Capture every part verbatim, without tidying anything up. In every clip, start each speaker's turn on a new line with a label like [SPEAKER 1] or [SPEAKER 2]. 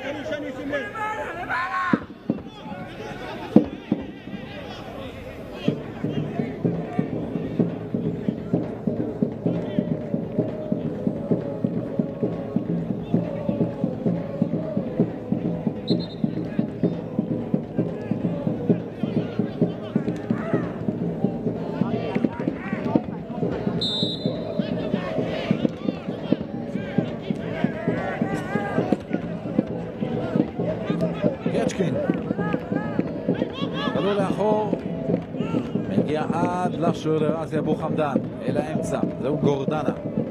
[SPEAKER 1] כדור לאחור, מגיע עד לשוער רזי אבו חמדן, אל האמצע, זהו גורדנה.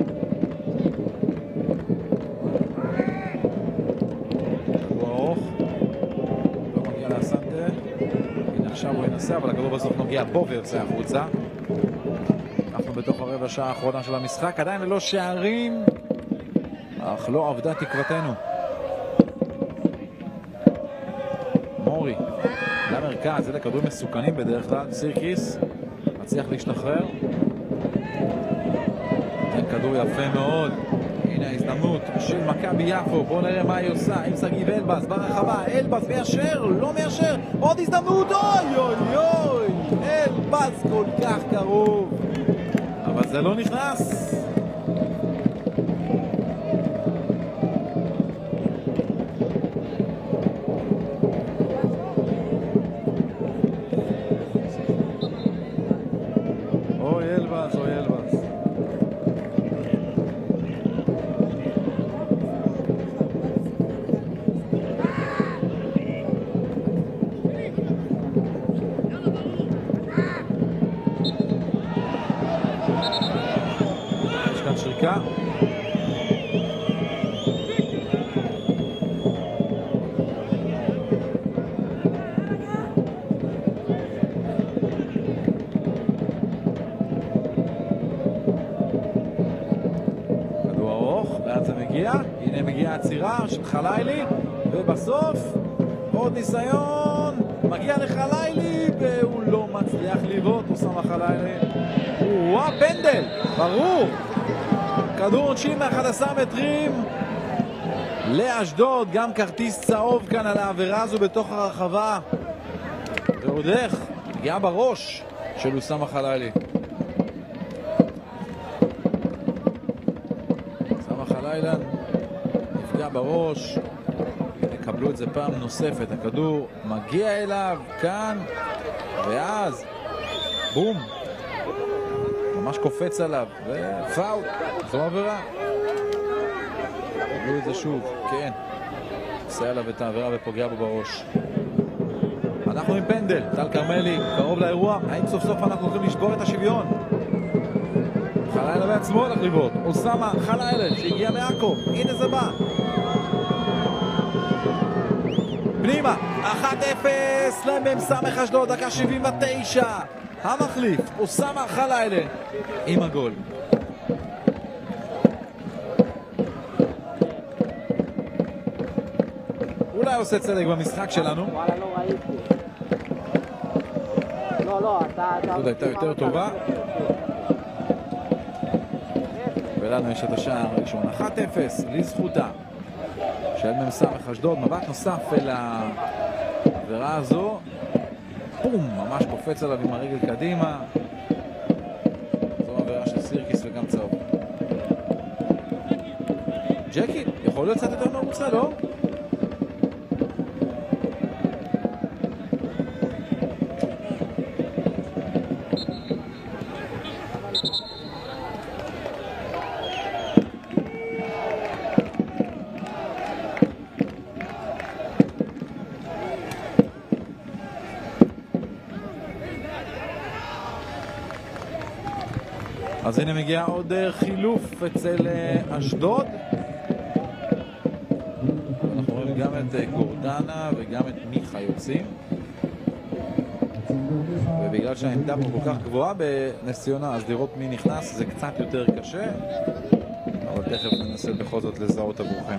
[SPEAKER 1] כדור ארוך, לא מגיע לאסנדה, הנה עכשיו הוא ינסה, אבל הכדור בסוף נוגע בו ויוצא החוצה. אנחנו בתוך הרבע שעה האחרונה של המשחק, עדיין ללא שערים, אך לא עבדה תקוותנו. מורי למרכז, אלה כדורים מסוכנים בדרך כלל. סירקיס מצליח להשתחרר, כן, כדור יפה מאוד. הנה ההזדמנות של מכבי יפו, בואו נראה מה היא עושה עם שגיב אלבז ברחבה. אלבז מיישר, לא מיישר, עוד הזדמנות, אוי אוי אוי, אלבז כל כך קרוב, אבל זה לא נכנס. שריקה. כדור ארוך, לאן זה מגיע? הנה מגיעה עצירה של חלילי, ובסוף עוד ניסיון, מגיע לחלילי והוא לא מצליח לבעוט. אוסאמה חלילי, וואה, פנדל, ברור. כדור עונשין מ-אחד עשר מטרים לאשדוד, גם כרטיס צהוב כאן על העבירה הזו בתוך הרחבה, ועוד איך פגיעה בראש של אוסאמה חלילי. אוסאמה חלילי נפגע בראש, יקבלו את זה פעם נוספת. הכדור מגיע אליו כאן, ואז בום, ממש קופץ עליו, ופאול, זו עבירה. קבלו את זה שוב, כן, עושה עליו את העבירה ופוגע בו בראש. אנחנו עם פנדל, טל קרמלי קרוב לאירוע. האם סוף סוף אנחנו הולכים לשבור את השוויון? חלילה בעצמו הולך לבעוט, אוסאמה חלילה שהגיע מעכו, הנה זה בא פנימה. אחת אפס למ"ם סמך אשדוד, דקה שבעים ותשע. המחליף אוסאמה חלילה עם הגול. אולי עושה צדק במשחק שלנו.
[SPEAKER 2] וואלה, לא ראיתי. לא, לא, אתה...
[SPEAKER 1] זאת הייתה יותר טובה. ולנו יש את השער הראשון. אחת אפס לזכותה של מ"ם סמך אשדוד. מבט נוסף אל העבירה הזו. בום, ממש קופץ עליו עם הרגל קדימה. זו עבירה של סירקיס וגם צהוב. ג'קי, יכול להיות קצת יותר מרוצה, לא? אז הנה מגיע עוד חילוף אצל אשדוד. אנחנו רואים גם את גורדנה וגם את מיכה יוצאים, ובגלל שהעמדה פה כל כך גבוהה בנס ציונה, אז לראות מי נכנס זה קצת יותר קשה, אבל תכף ננסה בכל זאת לזהות עבורכם.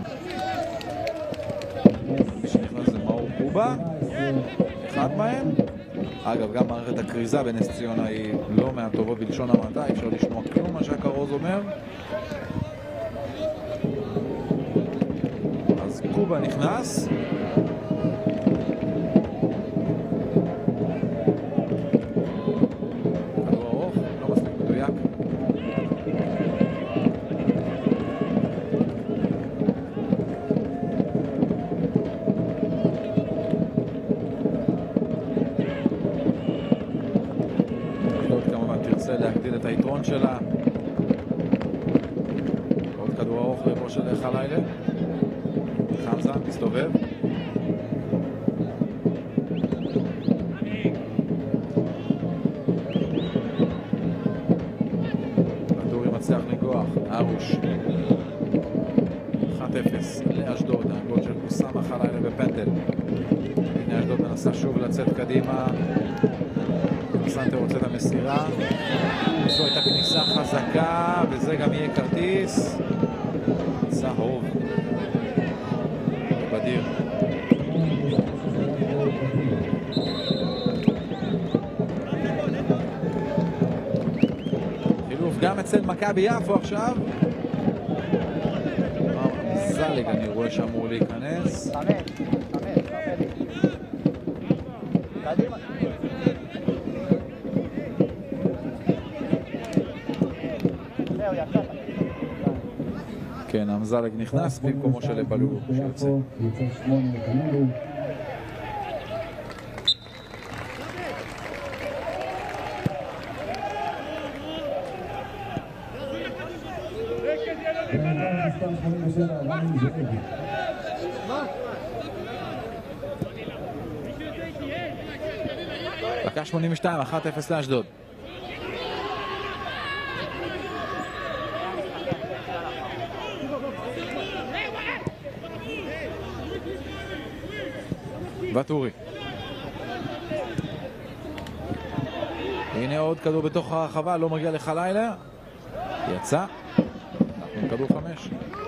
[SPEAKER 1] מי שנכנס זה מאור קובה, אחד מהם. אגב, גם מערכת הקריזה בנס ציונה היא לא מהטובות בלשון המעטה, אפשר לשמוע כלום מה שהכרוז אומר. אז קובה נכנס. כדור ארוך, לא מספיק מדויק. אשדוד כמובן תרצה להגדיל את היתרון שלה. עוד כדור ארוך לבו של חלילה. חמזה מסתובב. בטורי מצליח לנגוח. ארוש. אחת אפס לאשדוד. הגול של אוסאמה חלילה בפנדל. הנה אשדוד מנסה שוב לצאת קדימה. סנטר רוצה את המסירה. זו הייתה כניסה חזקה, וזה גם יהיה כרטיס. צהוב. בדיר. חילוף גם אצל מכבי יפו עכשיו. זלג אני רואה שאמור להיכנס.
[SPEAKER 2] חמש, חמש, קדימה. זהו, יצאת.
[SPEAKER 1] כן, המזלג נכנס במקומו של לבלו שיוצא. דקה שמונים ושתיים, אחת אפס לאשדוד. בטורי. הנה עוד כדור בתוך הרחבה, לא מגיע לחלילה. יצא. אנחנו כדור חמש.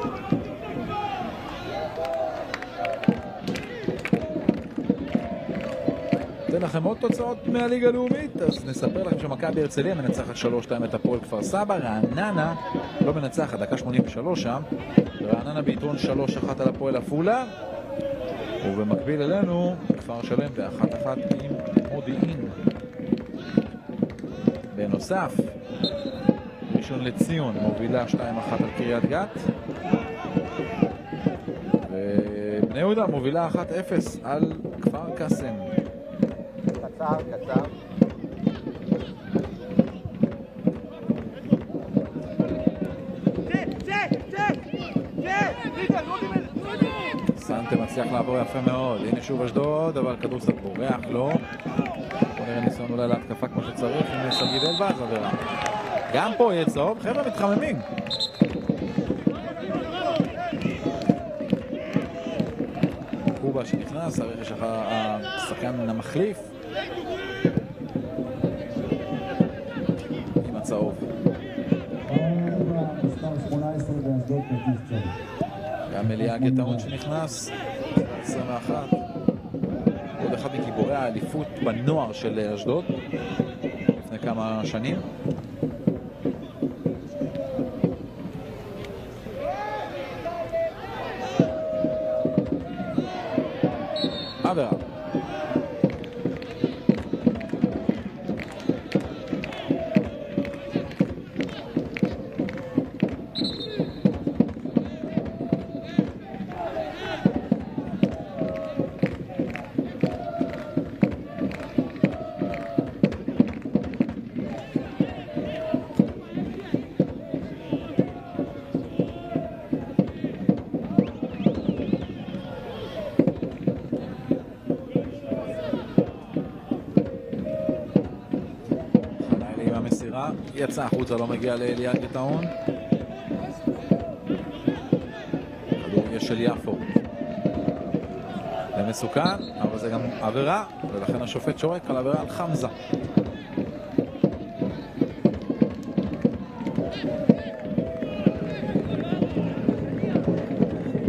[SPEAKER 1] אתן לכם עוד תוצאות מהליגה הלאומית, אז נספר לכם שמכבי הרצליה מנצחת שלוש שתיים את הפועל כפר סבא. רעננה לא מנצחת, דקה שמונים ושלוש שם. רעננה ביתרון שלוש אחת על הפועל עפולה. ובמקביל אלינו כפר שלם באחת אחת עם מודיעין. בנוסף ראשון לציון מובילה שתיים אחת על קריית גת, ובני יהודה מובילה אחת אפס על כפר קאסם.
[SPEAKER 2] קצר, קצר.
[SPEAKER 1] סנטה מצליח לעבור יפה מאוד. הנה שוב אשדוד, אבל כדור קצת בורח לו. בוא נראה ניסיון אולי להתקפה כמו שצריך. הנה סגיב אלבאז עבירה. גם פה יהיה צהוב, חבר'ה מתחממים. קובה שנכנס, הרכש השחקן המחליף עם הצהוב. גם אליה גטאון שנכנס, עשרים ואחת. עוד אחד מגיבורי האליפות בנוער של אשדוד לפני כמה שנים. עבירה. יצא החוצה, לא מגיע לאליה גטאון. כדור יש של יפו. זה מסוכן, אבל זה גם עבירה, ולכן השופט שורק על עבירה על חמזה.